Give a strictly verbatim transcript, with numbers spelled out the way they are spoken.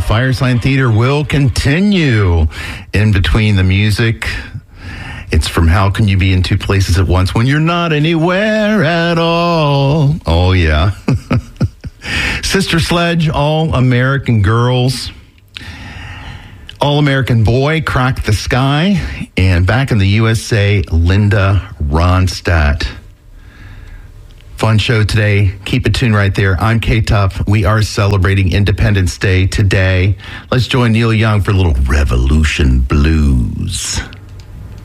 Firesign Theater will continue. In between the music, it's from How Can You Be in Two Places at Once When You're Not Anywhere at All? Oh, yeah. Sister Sledge, All American Girls. All American Boy, Crack the Sky. And back in the U S A, Linda Ronstadt. Fun show today. Keep it tuned right there. I'm K-Tuff. We are celebrating Independence Day today. Let's join Neil Young for a little Revolution Blues.